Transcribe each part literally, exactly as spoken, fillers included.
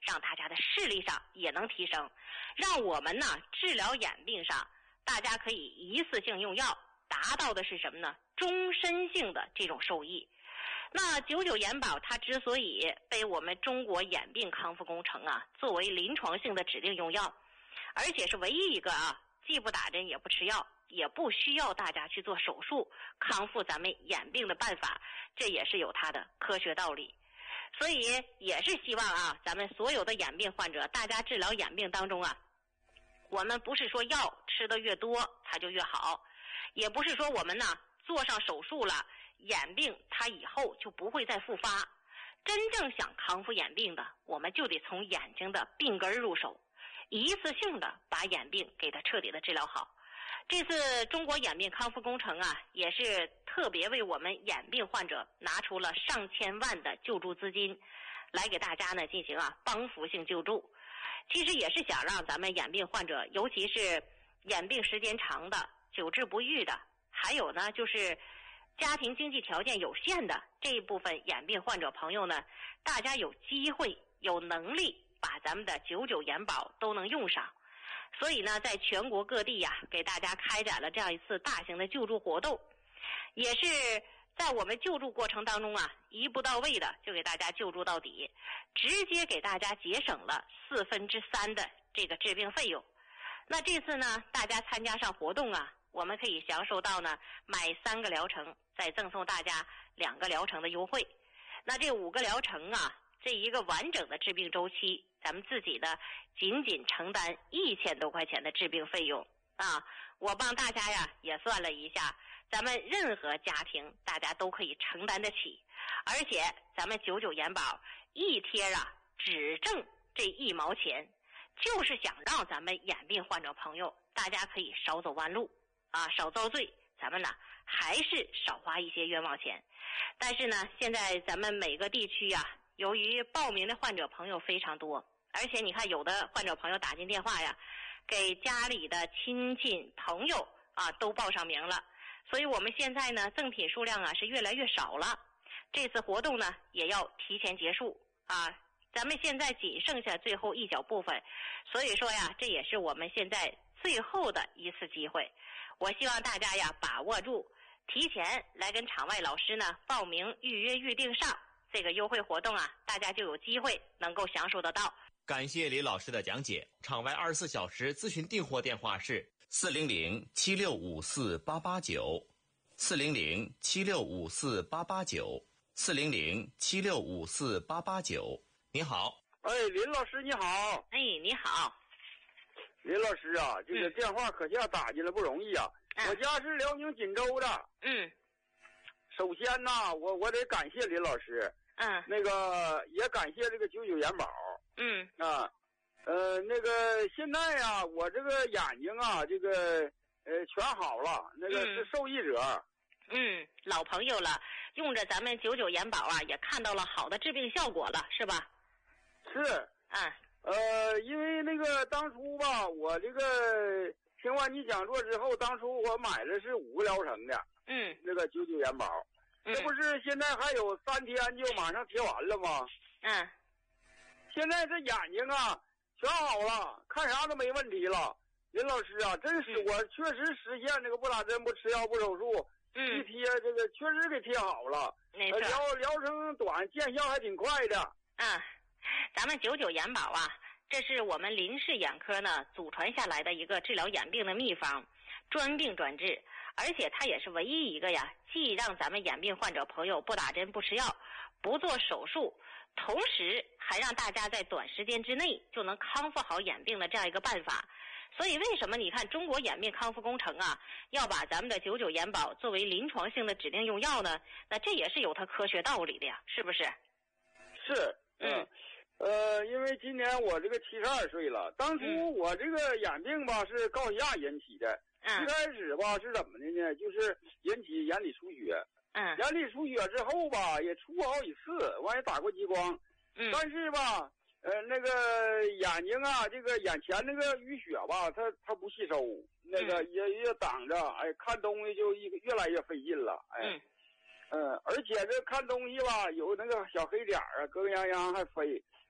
让大家的视力上也能提升，让我们呢治疗眼病上大家可以一次性用药，达到的是什么呢？终身性的这种受益。那九九眼保它之所以被我们中国眼病康复工程啊作为临床性的指定用药，而且是唯一一个啊既不打针也不吃药，也不需要大家去做手术康复咱们眼病的办法，这也是有它的科学道理。所以也是希望啊咱们所有的眼病患者，大家治疗眼病当中啊，我们不是说药吃的越多它就越好，也不是说我们呢做上手术了眼病它以后就不会再复发。真正想康复眼病的，我们就得从眼睛的病根入手，一次性的把眼病给它彻底的治疗好。这次中国眼病康复工程啊，也是特别为我们眼病患者拿出了上千万的救助资金，来给大家呢进行啊帮扶性救助。其实也是想让咱们眼病患者，尤其是眼病时间长的、久治不愈的，还有呢就是家庭经济条件有限的这一部分眼病患者朋友呢，大家有机会、有能力把咱们的九九眼保都能用上。所以呢，在全国各地呀、啊，给大家开展了这样一次大型的救助活动，也是在我们救助过程当中啊，一步到位的就给大家救助到底，直接给大家节省了四分之三的这个治病费用。那这次呢，大家参加上活动啊，我们可以享受到呢，买三个疗程再赠送大家两个疗程的优惠。那这五个疗程啊，这一个完整的治病周期，咱们自己的仅仅承担一千多块钱的治病费用啊！我帮大家呀也算了一下，咱们任何家庭大家都可以承担得起，而且咱们九九眼保一贴啊只挣这一毛钱，就是想让咱们眼病患者朋友大家可以少走弯路啊，少遭罪，咱们呢还是少花一些冤枉钱。但是呢，现在咱们每个地区呀、啊，由于报名的患者朋友非常多，而且你看有的患者朋友打进电话呀，给家里的亲戚朋友啊都报上名了，所以我们现在呢赠品数量啊是越来越少了。这次活动呢也要提前结束啊，咱们现在仅剩下最后一小部分，所以说呀，这也是我们现在最后的一次机会。我希望大家呀把握住，提前来跟场外老师呢报名预约预定上这个优惠活动啊，大家就有机会能够享受得到。 感谢李老师的讲解。场外二十四小时咨询订货电话是四零零七六五四八八九，四零零七六五四八八九，四零零七六五四八八九。你好。 哎，林老师你好。 哎，你好。 林老师啊，这个电话可下打进来不容易啊。嗯、我家是辽宁锦州的。 嗯。 首先呢，我我得感谢林老师。 嗯。 那个也感谢这个九九眼保。 嗯。 啊，呃，那个现在呀、啊，我这个眼睛啊，这个呃全好了，那个是受益者。 嗯，老朋友了，用着咱们九九眼保啊，也看到了好的治病效果了，是吧？ 是。 嗯。 呃，因为那个当初吧，我这个听完你讲座之后，当初我买的是五个疗程的。 嗯。 那个九九眼保。 嗯。 这不是现在还有三天就马上贴完了吗？ 嗯。 现在这眼睛啊全好了，看啥都没问题了。林老师啊，真是、嗯、我确实实现这个不打针、不吃药、不手术， 嗯， 一贴这个确实给贴好了。 没错， 疗疗程短，见效还挺快的。 嗯，咱们九九眼保啊，这是我们林氏眼科呢祖传下来的一个治疗眼病的秘方，专病专治，而且它也是唯一一个呀，既让咱们眼病患者朋友不打针、不吃药、不做手术，同时还让大家在短时间之内就能康复好眼病的这样一个办法。所以为什么你看中国眼病康复工程啊，要把咱们的九九眼保作为临床性的指定用药呢？那这也是有它科学道理的呀，是不是？ 是。嗯。呃，因为今年我这个七十二岁了，当初我这个眼病吧是高血压引起的。 嗯。 一开始吧是怎么的呢？就是引起眼里出血。 嗯。 眼里出血之后吧，也出过好几次，完也打过激光。 嗯。 但是吧，呃，那个眼睛啊，这个眼前那个淤血吧，它它不吸收，那个也也挡着，哎，看东西就一个越来越费劲了，哎。 嗯。 嗯，而且这看东西吧，有那个小黑点儿啊，咯咯泱泱还飞。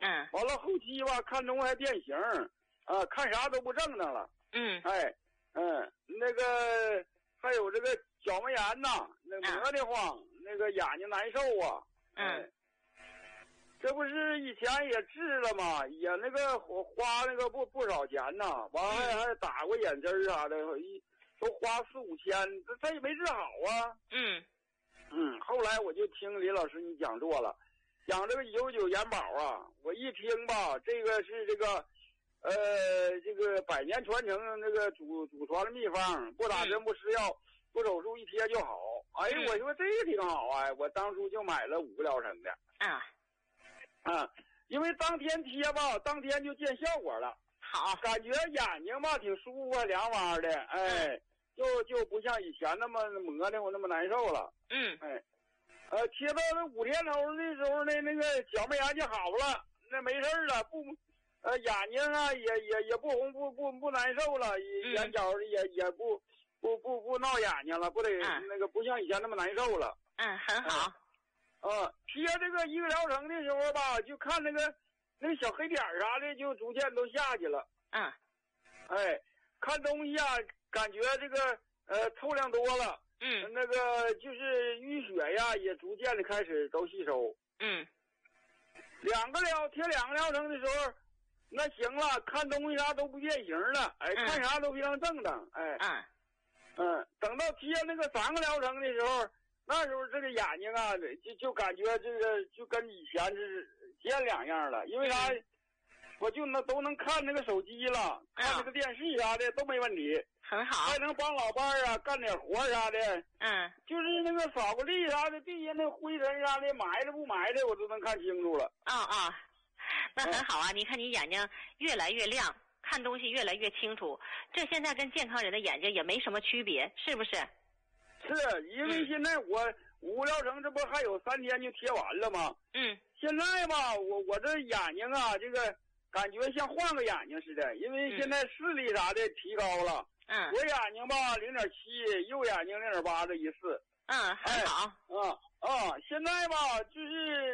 嗯。 完了后期吧，看东西还变形，啊，看啥都不正当了。 嗯。 哎，嗯，那个还有这个角膜炎呐，那磨得慌，嗯、那个眼睛难受啊。 嗯。 哎，这不是以前也治了吗？也那个花那个不不少钱呐，完了还还打过眼针啥的，一都花四五千，这这也没治好啊。 嗯。 嗯，后来我就听李老师你讲座了，讲这个九九眼保啊，我一听吧，这个是这个，呃，这个百年传承那个祖祖传的秘方，不打针不吃药，不手术一贴就好。哎呀，我说这个挺好啊，我当初就买了五个疗程的。 啊。 啊，因为当天贴吧，当天就见效果了。 好， 感觉眼睛吧挺舒服凉哇的，哎。嗯，就就不像以前那么磨的我那么难受了。 嗯。 哎，呃，贴到那五天头那时候呢，那个角膜炎就好了，那没事了，不，呃，眼睛啊也也也不红不不不难受了， 嗯、 眼角也也不不不不闹眼睛了，不得、嗯、那个不像以前那么难受了。 嗯，很好。 啊、呃，贴这个一个疗程的时候吧，就看那个那个小黑点啥的，就逐渐都下去了。 嗯。 哎，看东西啊。感觉这个呃透亮多了， 嗯， 那个就是淤血呀，也逐渐的开始都吸收。 嗯， 两个疗贴两个疗程的时候，那行了，看东西啥都不变形了，哎， 嗯、 看啥都非常正当，哎， 嗯， 嗯，等到贴那个三个疗程的时候，那时候这个眼睛啊，就就感觉这个就跟以前是截两样了，因为啥？嗯，我就能都能看那个手机了，看那个电视啥的、嗯、都没问题， 很好， 还能帮老伴儿啊干点活啥的， 嗯， 就是那个扫个地啥的，地下那灰尘啥的埋的不埋的，我都能看清楚了。 啊、哦、啊、哦，那很好啊！嗯、你看你眼睛越来越亮，看东西越来越清楚，这现在跟健康人的眼睛也没什么区别，是不是？ 是因为现在我、嗯、五疗程这不还有三天就贴完了吗？ 嗯， 现在吧，我我这眼睛啊，这个。感觉像换个眼睛似的，因为现在视力啥的提高了。 嗯。 左眼睛吧零点七，右眼睛零点八的一次。 嗯，很好。 哎、啊啊！现在吧，就是，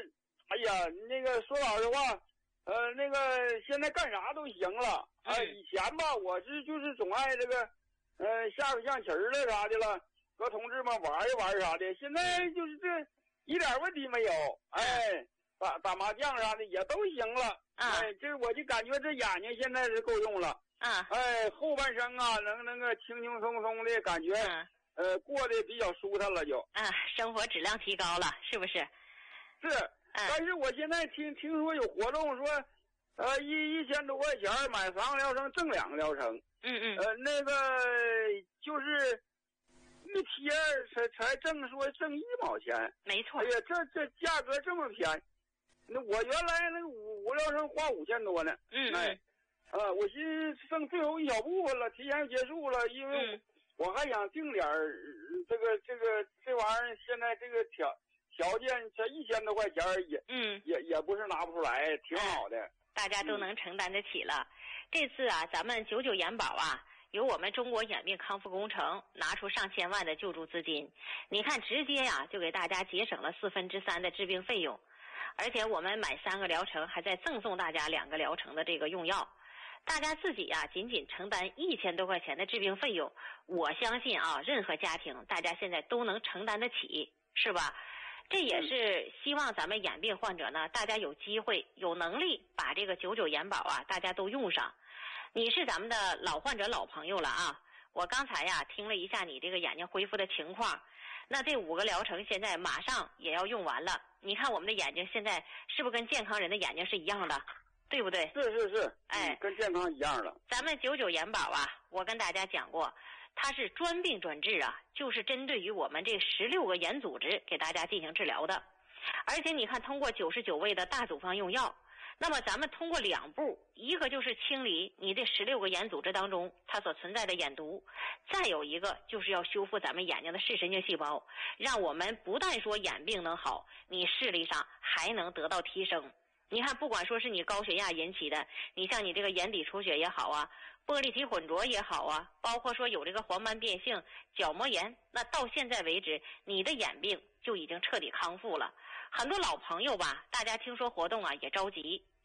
哎呀，那个说老实话，呃，那个现在干啥都行了。哎、呃，以前吧，我是就是总爱这个，呃，下个象棋儿了啥的了，和同志们玩一玩啥的。现在就是这一点问题没有。哎。打打麻将啥的也都行了， 啊、 哎，这我就感觉这眼睛现在是够用了， 啊， 哎，后半生啊，能那个轻轻松松的感觉， 嗯、 呃，过得比较舒坦了就， 啊，生活质量提高了，是不是？ 是，嗯、但是我现在听听说有活动说，呃，一一千多块钱买三个疗程挣两个疗程， 嗯嗯， 呃，那个就是一贴才才挣说挣一毛钱， 没错， 哎呀，这这价格这么便宜。那我原来那个五五疗程花五千多呢， 嗯， 哎，啊，我寻思剩最后一小部分了，提前就结束了，因为我还想定点儿，这个这个这玩意儿现在这个条条件才一千多块钱也， 嗯， 也也不是拿不出来，挺好的， 嗯、大家都能承担得起了。嗯、这次啊，咱们九九眼保啊，由我们中国眼病康复工程拿出上千万的救助资金，你看直接呀、啊、就给大家节省了四分之三的治病费用。而且我们买三个疗程，还在赠送大家两个疗程的这个用药，大家自己呀、啊、仅仅承担一千多块钱的治病费用，我相信啊，任何家庭大家现在都能承担得起，是吧？这也是希望咱们眼病患者呢，大家有机会、有能力把这个九九眼保啊，大家都用上。你是咱们的老患者、老朋友了啊！我刚才呀听了一下你这个眼睛恢复的情况。那这五个疗程现在马上也要用完了，你看我们的眼睛现在是不是跟健康人的眼睛是一样的，对不对？ 是是是， 哎、 嗯，跟健康一样了。 咱们九九眼保啊，我跟大家讲过，它是专病专治啊，就是针对于我们这十六个眼组织给大家进行治疗的。而且你看，通过九十九味的大组方用药，那么咱们通过两步，一个就是清理你这十六个眼组织当中它所存在的眼毒，再有一个就是要修复咱们眼睛的视神经细胞，让我们不但说眼病能好，你视力上还能得到提升。你看，不管说是你高血压引起的，你像你这个眼底出血也好啊，玻璃体混浊也好啊，包括说有这个黄斑变性、角膜炎，那到现在为止，你的眼病就已经彻底康复了。很多老朋友吧，大家听说活动啊也着急，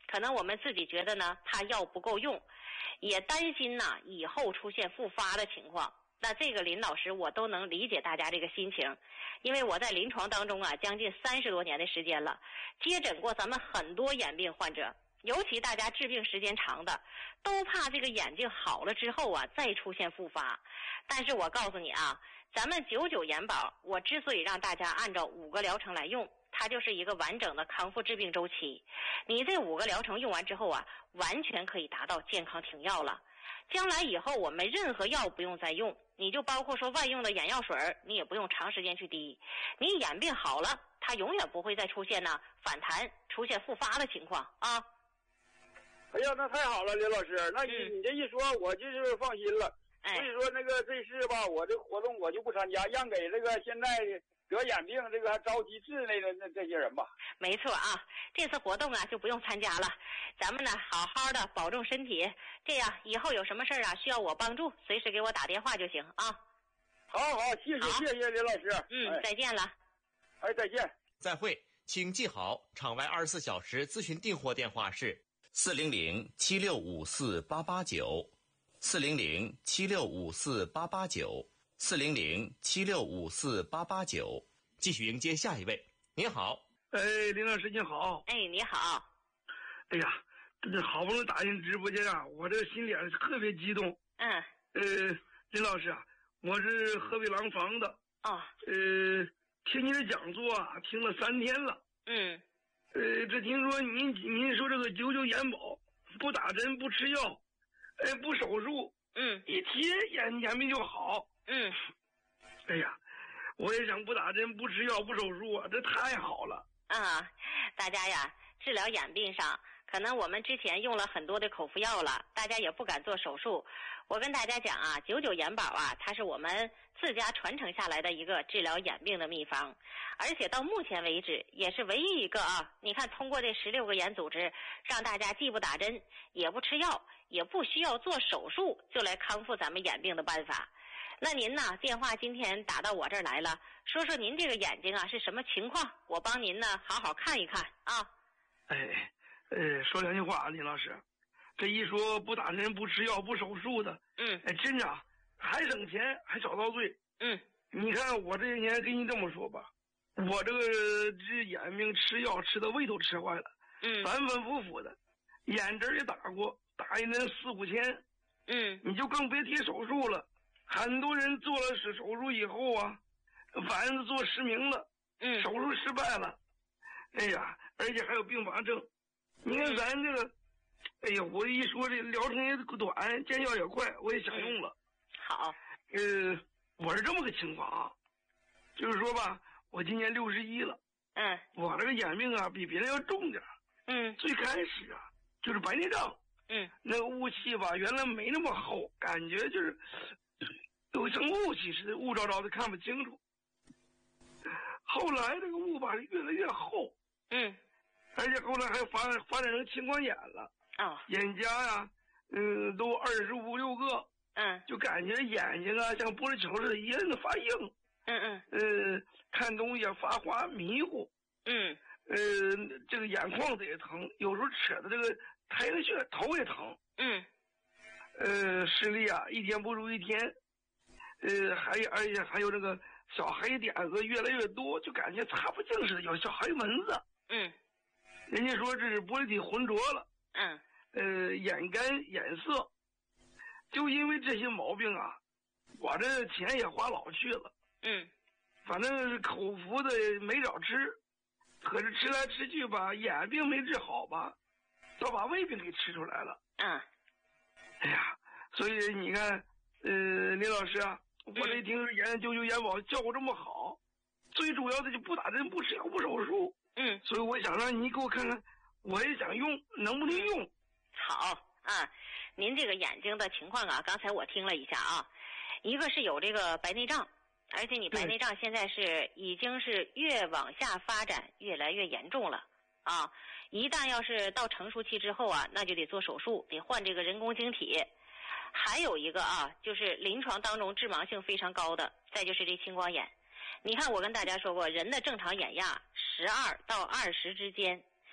可能我们自己觉得呢，怕药不够用，也担心呢以后出现复发的情况。那这个林老师我都能理解大家这个心情，因为我在临床当中啊，将近三十多年的时间了，接诊过咱们很多眼病患者，尤其大家治病时间长的，都怕这个眼睛好了之后啊，再出现复发。但是我告诉你啊，咱们九九眼保，我之所以让大家按照五个疗程来用，它就是一个完整的康复治病周期。你这五个疗程用完之后啊，完全可以达到健康停药了。将来以后我们任何药不用再用，你就包括说外用的眼药水，你也不用长时间去滴。你眼病好了，它永远不会再出现呢反弹、出现复发的情况啊。 哎呀，那太好了，林老师，那你、嗯、你这一说，我就是放心了。 哎， 所以说那个这次吧，我这活动我就不参加，让给这个现在得眼病这个着急治那个那这些人吧。 没错啊，这次活动啊就不用参加了，咱们呢好好的保重身体，这样以后有什么事啊需要我帮助，随时给我打电话就行啊。 好好，谢谢谢谢林老师。 嗯、哎，再见了。 哎，再见。 再会，请记好，场外二十四小时咨询订货电话是四零零七六五四八八九。四零零七六五四八八九，四零零七六五四八八九，继续迎接下一位。您好， 哎，林老师您好。 哎，你好。 哎呀，这好不容易打进直播间啊，我这个心里特别激动。 嗯。 呃，林老师啊，我是河北廊坊的。 哦。 呃，听您的讲座啊，听了三天了。 嗯。 呃，这听说您您说这个九九眼保，不打针不吃药。哎，不手术， 嗯， 一贴眼眼病就好， 嗯， 哎呀，我也想不打针、不吃药、不手术啊，这太好了啊！大家呀，治疗眼病上，可能我们之前用了很多的口服药了，大家也不敢做手术。我跟大家讲啊，九九眼保啊，它是我们自家传承下来的一个治疗眼病的秘方，而且到目前为止也是唯一一个啊，你看通过这十六个眼组织，让大家既不打针，也不吃药，也不需要做手术，就来康复咱们眼病的办法。那您呢，电话今天打到我这儿来了，说说您这个眼睛啊是什么情况，我帮您呢好好看一看啊。 哎，呃，说两句话啊，林老师，这一说不打针、不吃药、不手术的， 嗯， 哎，真的啊，还省钱，还少遭罪。 嗯， 你看我这些年跟你这么说吧，我这个治眼病吃药吃的胃都吃坏了， 嗯， 反反复复的，眼针也打过，打一年四五千， 嗯， 你就更别提手术了。很多人做了手手术以后啊，反正做失明了， 嗯， 手术失败了，哎呀，而且还有并发症。你看咱这个，哎呀，我一说这疗程也短，见效也快，我也想用了。 好， 呃，我是这么个情况啊，就是说吧，我今年六十一了， 嗯， 我这个眼病啊比别人要重点， 嗯， 最开始啊就是白内障， 嗯， 那个雾气吧原来没那么厚，感觉就是有一层雾气似的，雾罩罩的看不清楚。后来这个雾吧越来越厚， 嗯， 而且后来还发发展成青光眼了， 哦， 眼痂呀，嗯，都二十五六个， 嗯， 就感觉眼睛啊像玻璃球似的一样的发硬， 嗯嗯， 呃，看东西啊发滑迷糊， 嗯， 呃，这个眼眶子也疼，有时候扯的这个太阳穴头也疼， 嗯， 呃，视力啊一天不如一天，呃，还有而且还有这个小黑点子越来越多，就感觉擦不净似的，有小黑蚊子。 嗯， 人家说这是玻璃体浑浊了。 嗯， 呃，眼干眼涩，就因为这些毛病啊，我这钱也花老去了。 嗯， 反正是口服的没少吃，可是吃来吃去吧，眼病没治好吧，倒把胃病给吃出来了。 嗯， 哎呀，所以你看，呃，林老师啊，我这一听眼九九眼保效果这么好，最主要的就不打针、不吃药、不手术。 嗯， 所以我想让你给我看看，我也想用，能不能用？ 好啊，您这个眼睛的情况啊，刚才我听了一下啊，一个是有这个白内障，而且你白内障现在是已经是越往下发展越来越严重了啊！一旦要是到成熟期之后啊，那就得做手术，得换这个人工晶体。还有一个啊，就是临床当中致盲性非常高的，再就是这青光眼。你看我跟大家说过，人的正常眼压十二到二十之间，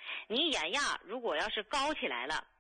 你眼压如果要是高起来了，